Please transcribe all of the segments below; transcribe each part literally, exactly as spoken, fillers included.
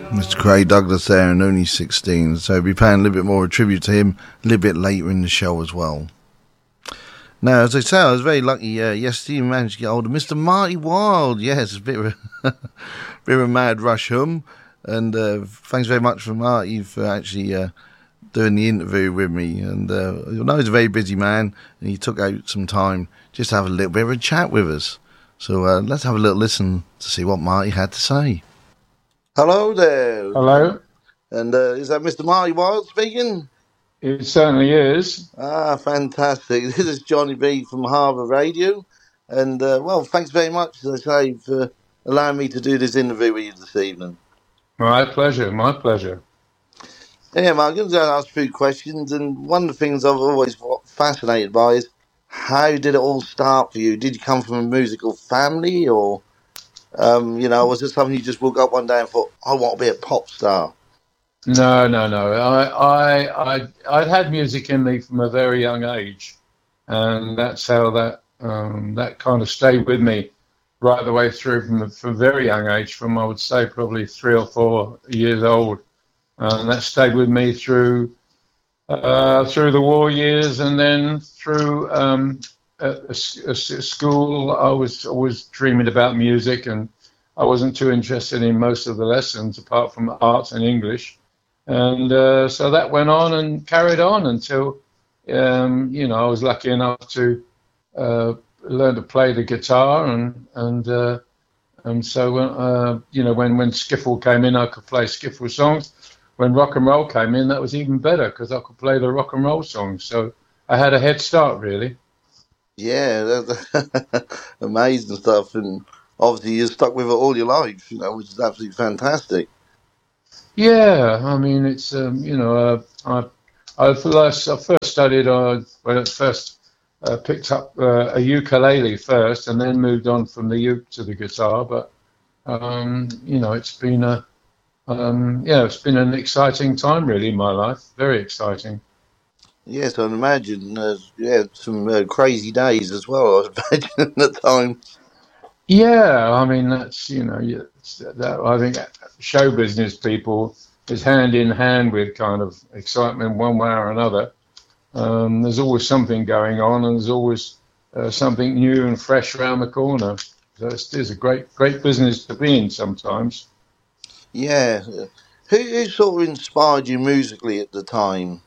Mister Craig Douglas there, and only sixteen, so we'll be paying a little bit more of a tribute to him a little bit later in the show as well. Now, as I say, I was very lucky uh, yesterday, managed to get hold of Mister Marty Wilde. Yes, a bit of a, bit of a mad rush home, and uh, thanks very much for Marty for actually uh, doing the interview with me. And uh, I know he's a very busy man, and he took out some time just to have a little bit of a chat with us. So uh, let's have a little listen to see what Marty had to say. Hello there. Hello. And uh, is that Mister Marty Wilde speaking? It certainly is. Ah, fantastic. This is Johnny B from Harbour Radio. And, uh, well, thanks very much, as I say, for allowing me to do this interview with you this evening. My pleasure, my pleasure. Yeah, Mark, I'm going to ask a few questions. And one of the things I've always fascinated by is, how did it all start for you? Did you come from a musical family, or, um, you know, was it something you just woke up one day and thought, I want to be a pop star? No, no, no. I, I, I, I'd had music in me from a very young age, and that's how that um, that kind of stayed with me right the way through from a, from a very young age, from I would say probably three or four years old, and that stayed with me through uh, through the war years, and then through um, a, a, a school. I was always dreaming about music, and I wasn't too interested in most of the lessons apart from arts and English. And uh, so that went on and carried on until, um, you know, I was lucky enough to uh, learn to play the guitar. And and uh, and so, uh, you know, when, when skiffle came in, I could play skiffle songs. When rock and roll came in, that was even better because I could play the rock and roll songs. So I had a head start, really. Yeah, that's amazing stuff. And obviously you're stuck with it all your life, you know, which is absolutely fantastic. Yeah, I mean, it's, um, you know, uh, I, I first, I first studied, uh, when I first uh, picked up uh, a ukulele first and then moved on from the uke to the guitar. But, um, you know, it's been a, um, yeah, it's been an exciting time, really, in my life. Very exciting. Yes, I'd imagine, uh, yeah, some uh, crazy days as well, I'd imagine, at the time. Yeah, I mean, that's, you know, it's, that, I think show business people is hand in hand with kind of excitement one way or another. Um, there's always something going on, and there's always uh, something new and fresh around the corner. So it's, it's a great, great business to be in sometimes. Yeah. Who, who sort of inspired you musically at the time?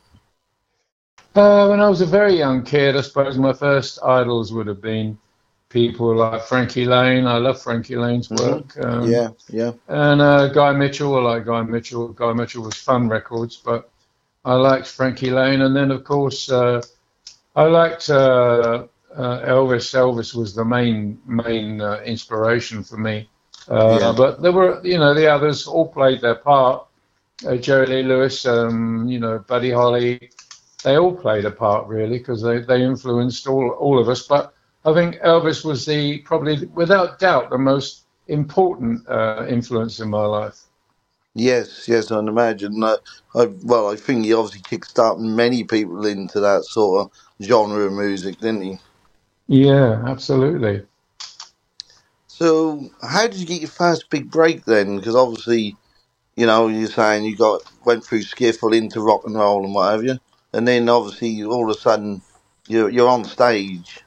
Uh, when I was a very young kid, I suppose my first idols would have been people like Frankie Lane. I love Frankie Lane's work. Mm-hmm. Um, yeah, yeah. And uh, Guy Mitchell, I like Guy Mitchell. Guy Mitchell was fun records, but I liked Frankie Lane. And then, of course, uh, I liked uh, uh, Elvis. Elvis was the main main uh, inspiration for me. Uh, yeah. But there were, you know, the others all played their part. Uh, Jerry Lee Lewis, um, you know, Buddy Holly. They all played a part, really, because they, they influenced all all of us. But I think Elvis was the probably, without doubt, the most important uh, influence in my life. Yes, yes, I'd imagine. Uh, I, well, I think he obviously kickstarted many people into that sort of genre of music, didn't he? Yeah, absolutely. So, how did you get your first big break then? Because obviously, you know, you're saying you got went through skiffle into rock and roll and what have you, and then obviously all of a sudden you're you're on stage.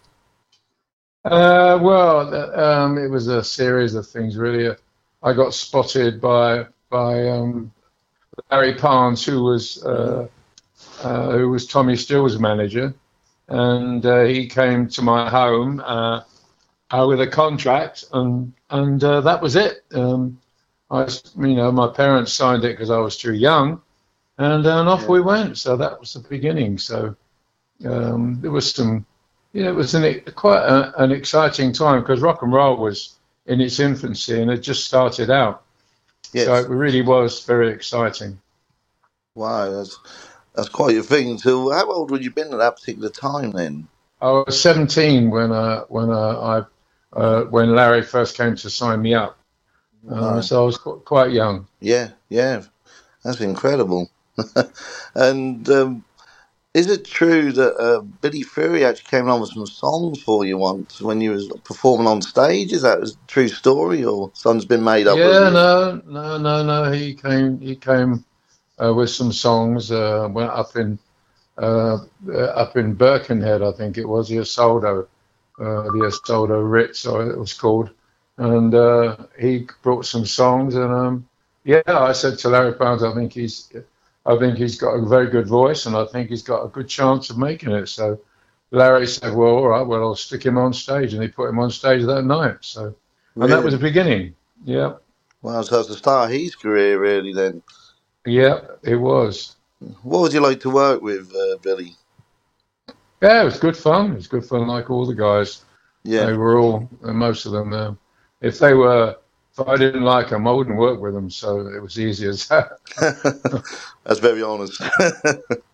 Uh, well, um, it was a series of things, really. I got spotted by by um, Larry Parnes, who was uh, uh, who was Tommy Still's manager, and uh, he came to my home uh, uh, with a contract, and and uh, that was it. Um, I, you know, my parents signed it because I was too young, and, and off Yeah. we went. So that was the beginning. So um, there was some. Yeah, it was an, quite a, an exciting time because rock and roll was in its infancy and it just started out. Yes. So it really was very exciting. Wow, that's that's quite a thing. So, how old would you been at that particular time then? I was seventeen when uh, when uh, I uh, when Larry first came to sign me up. Uh, Right. so I was qu- quite young. Yeah, yeah, that's incredible. And um, Is it true that uh, Billy Fury actually came along with some songs for you once when you was performing on stage? Is that a true story, or something's been made up of Yeah, you? no, no, no, no. He came, he came uh, with some songs. Uh, went up in uh, uh, up in Birkenhead, I think it was the Isolde, uh, the Isolde Ritz, or it was called. And uh, he brought some songs, and um, yeah, I said to Larry Pounds, I think he's, I think he's got a very good voice, and I think he's got a good chance of making it. So Larry said, "Well, all right, well, I'll stick him on stage," and he put him on stage that night. So, and that was the Really? beginning. Yeah, Well, so it's the start of his career, really. Then, yeah, it was. what would you like to work with, uh, Billy? Yeah, it was good fun. It was good fun, like all the guys. Yeah, They were all, uh, most of them. Uh, if they were, if I didn't like them, I wouldn't work with them. So it was easy as that. that's very honest.